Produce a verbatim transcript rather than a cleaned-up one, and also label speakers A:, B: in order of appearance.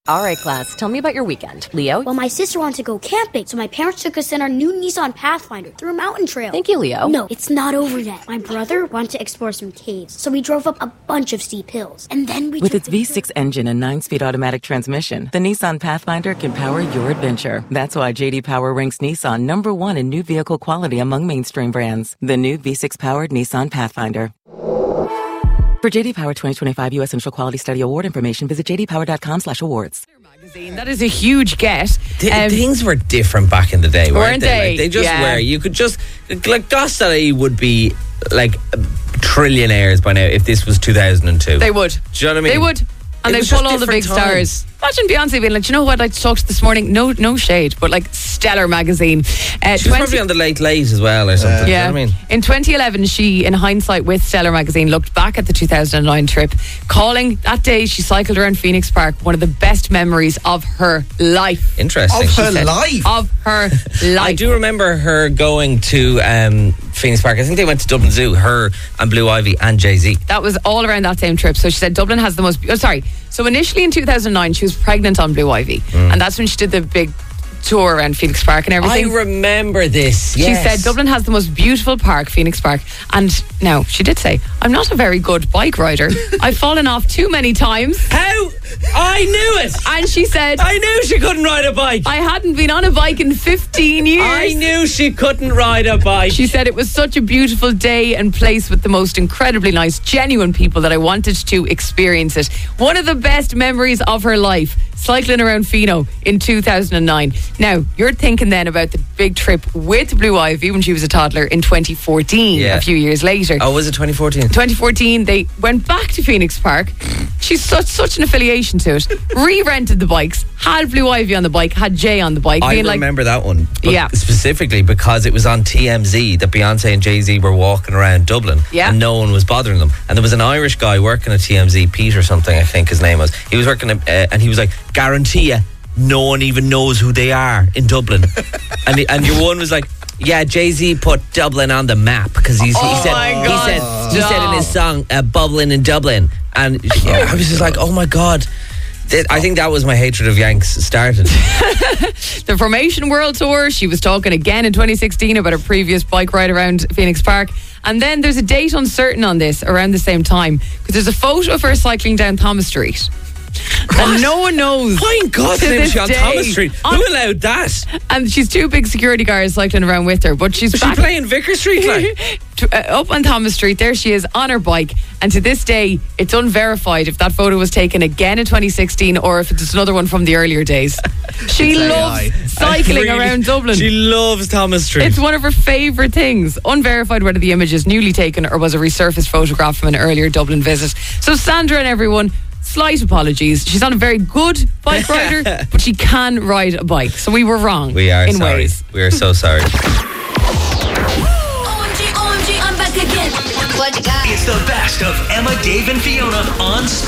A: All right, class, tell me about your weekend. Leo?
B: Well, my sister wanted to go camping, so my parents took us in our new Nissan Pathfinder through a mountain trail.
A: Thank you, Leo.
B: No, it's not over yet. My brother wanted to explore some caves, so we drove up a bunch of steep hills. And then we
C: With its V six engine and nine-speed automatic transmission, the Nissan Pathfinder can power your adventure. That's why J D Power ranks Nissan number one in new vehicle quality among mainstream brands. The new V six-powered Nissan Pathfinder. For J D Power twenty twenty-five U S Initial Quality Study Award information, visit j d power dot com slash awards.
D: That is a huge get.
E: Th-
D: Um,
E: things were different back in the day, weren't,
D: weren't
E: they?
D: they?
E: Like, they just
D: Yeah.
E: were. You could just, like, Gossally would be like trillionaires by now if this was two thousand two.
D: They would.
E: Do you know what I mean?
D: They would. And
E: It
D: they
E: was
D: pull
E: just
D: all the big
E: different times.
D: stars. Imagine Beyonce being like, "Do you know who I'd like to talk to this morning?" No, no shade, but like stellar magazine. Uh,
E: She was probably on the Late Late as well or something.
D: Yeah.
E: Do you know what I mean?
D: In twenty eleven, she, in hindsight, with Stellar magazine, looked back at the two thousand nine trip, calling that day she cycled around Phoenix Park one of the best memories of her life.
E: Interesting.
F: Of her life?
D: Of her life.
E: I do remember her going to um, Phoenix Park. I think they went to Dublin Zoo, her and Blue Ivy and Jay-Z.
D: That was all around that same trip. So she said Dublin has the most... Oh, sorry. So initially in two thousand nine, she was pregnant on Blue Ivy. And that's when she did the big tour around Phoenix Park and
E: I
D: everything.
E: remember this,
D: She
E: yes.
D: said Dublin has the most beautiful park, Phoenix Park. And now, she did say, I'm not a very good bike rider. I've fallen off too many times.
E: How? I knew it!
D: And she said,
E: I knew she couldn't ride a bike!
D: I hadn't been on a bike in fifteen years.
E: I knew she couldn't ride a bike.
D: She said it was such a beautiful day and place with the most incredibly nice, genuine people that I wanted to experience it. One of the best memories of her life, cycling around Fino in two thousand nine. Now, you're thinking then about the big trip with Blue Ivy when she was a toddler in twenty fourteen,
E: Yeah.
D: a few years later.
E: Oh, was it twenty fourteen?
D: twenty fourteen, they went back to Phoenix Park. She's such such an affiliation to it. Re-rented the bikes, had Blue Ivy on the bike, had Jay on the bike.
E: I
D: being like,
E: remember that one. But
D: Yeah.
E: specifically because it was on T M Z that Beyonce and Jay-Z were walking around Dublin.
D: Yeah.
E: And no one was bothering them. And there was an Irish guy working at T M Z, Pete or something, I think his name was. He was working at, uh, and he was like, guarantee you, no one even knows who they are in Dublin. and he, and your one was like, yeah, Jay-Z put Dublin on the map because he
D: Oh
E: said
D: my
E: he
D: God,
E: said he said in his song uh, "Bubbling in Dublin," and yeah, I was just like, oh my God. Th- I think that was my hatred of Yanks started.
D: the Formation World Tour. She was talking again in twenty sixteen about her previous bike ride around Phoenix Park. And then there's a date uncertain on this around the same time because there's a photo of her cycling down Thomas Street. And no one knows.
E: My God,
D: to
E: name
D: this
E: she on
D: day.
E: Thomas Street.
D: On-
E: Who allowed that?
D: And she's two big security guards cycling around with her. But she's
E: Was she
D: back
E: playing Vicar Street? Like?
D: to- uh, up on Thomas Street. There she is on her bike. And to this day, it's unverified if that photo was taken again in twenty sixteen or if it's another one from the earlier days. She
F: It's A I.
D: loves cycling
E: Really?
D: around Dublin.
E: She loves Thomas Street.
D: It's one of her favourite things. Unverified whether the image is newly taken or was a resurfaced photograph from an earlier Dublin visit. So Sandra and everyone, slight apologies. She's not a very good bike rider, but she can ride a bike. So we were wrong
E: we are
D: in
E: sorry.
D: ways.
E: We are so sorry.
G: O M G, O M G, I'm back again. What you got?
H: It's the best of Emma, Dave, and Fiona on